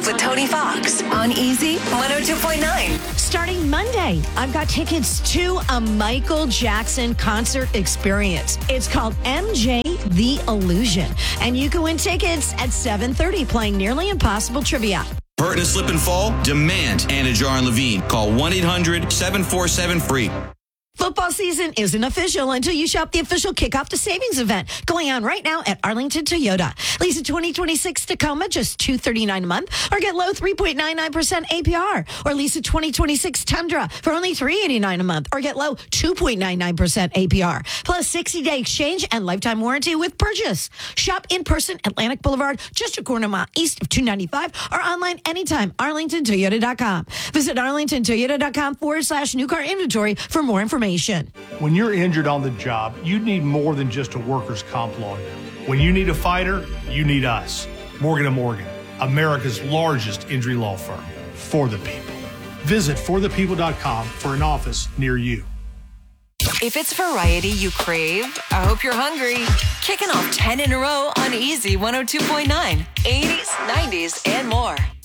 with Tony Fox on Easy 102.9. Starting Monday, I've got tickets to a Michael Jackson concert experience. It's called MJ The Illusion. And you can win tickets at 7:30 playing Nearly Impossible Trivia. Hurt and slip and fall? Demand Anna Jar and Levine. Call 1-800-747-FREE. Football season isn't official until you shop the official Kickoff to Savings event going on right now at Arlington Toyota. Lease a 2026 Tacoma just $239 a month, or get low 3.99% APR. Or lease a 2026 Tundra for only $389 a month, or get low 2.99% APR. Plus 60-day exchange and lifetime warranty with purchase. Shop in person, Atlantic Boulevard, just a quarter mile east of 295, or online anytime, arlingtontoyota.com. Visit arlingtontoyota.com/new car inventory for more information. When you're injured on the job, you need more than just a workers' comp lawyer. When you need a fighter, you need us. Morgan & Morgan, America's largest injury law firm. For the people. Visit forthepeople.com for an office near you. If it's variety you crave, I hope you're hungry. Kicking off 10 in a row on Easy 102.9. 80s, 90s, and more.